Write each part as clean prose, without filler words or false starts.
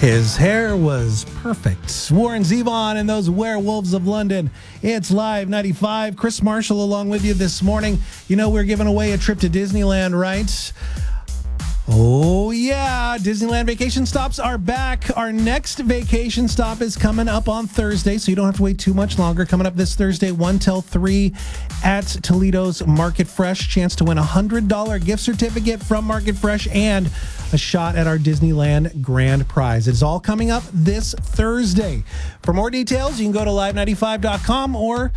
His hair was perfect. Warren Zevon and those Werewolves of London. It's Live 95. Chris Marshall along with you this morning. You know, we're giving away a trip to Disneyland, right? Oh, yeah. Disneyland vacation stops are back. Our next vacation stop is coming up on Thursday, so you don't have to wait too much longer. Coming up this Thursday, 1 till 3 at Toledo's Market Fresh. Chance to win a $100 gift certificate from Market Fresh and a shot at our Disneyland grand prize. It's all coming up this Thursday. For more details, you can go to live95.com or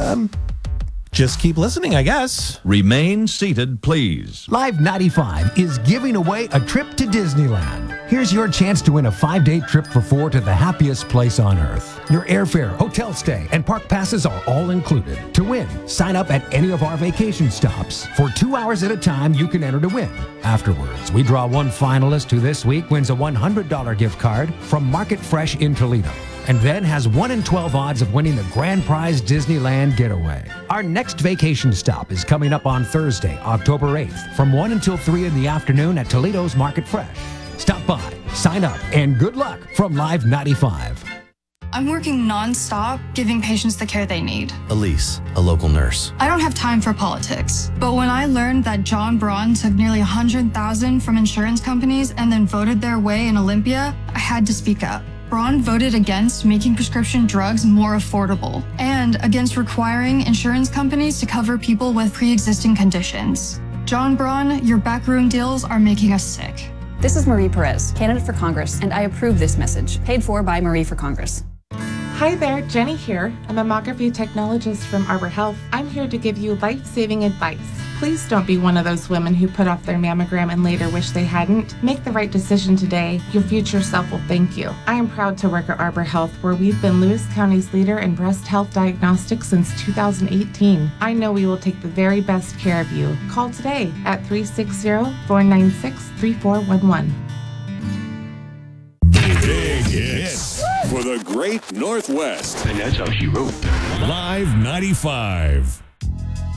just keep listening, I guess. Remain seated, please. Live 95 is giving away a trip to Disneyland. Here's your chance to win a 5-day trip for 4 to the happiest place on earth. Your airfare, hotel stay, and park passes are all included. To win, sign up at any of our vacation stops. For 2 hours at a time, you can enter to win. Afterwards, we draw one finalist who this week wins a $100 gift card from Market Fresh in Toledo, and then has 1 in 12 odds of winning the grand prize Disneyland getaway. Our next vacation stop is coming up on Thursday, October 8th, from 1 until 3 in the afternoon at Toledo's Market Fresh. Stop by, sign up, and good luck from Live 95. I'm working non-stop, giving patients the care they need. Elise, a local nurse. I don't have time for politics, but when I learned that John Braun took nearly $100,000 from insurance companies and then voted their way in Olympia, I had to speak up. Braun voted against making prescription drugs more affordable and against requiring insurance companies to cover people with pre-existing conditions. John Braun, your backroom deals are making us sick. This is Marie Perez, candidate for Congress, and I approve this message. Paid for by Marie for Congress. Hi there, Jenny here. I'm a mammography technologist from Arbor Health. I'm here to give you life-saving advice. Please don't be one of those women who put off their mammogram and later wish they hadn't. Make the right decision today. Your future self will thank you. I am proud to work at Arbor Health, where we've been Lewis County's leader in breast health diagnostics since 2018. I know we will take the very best care of you. Call today at 360-496-3411. Big hits for the Great Northwest. And that's how she wrote. Live 95.